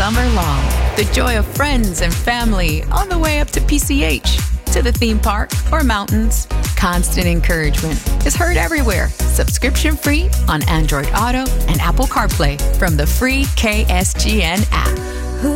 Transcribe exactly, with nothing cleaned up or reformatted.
summer long. The joy of friends and family on the way up to P C H, to the theme park, or mountains. Constant encouragement is heard everywhere. Subscription free on Android Auto and Apple CarPlay from the free K S G N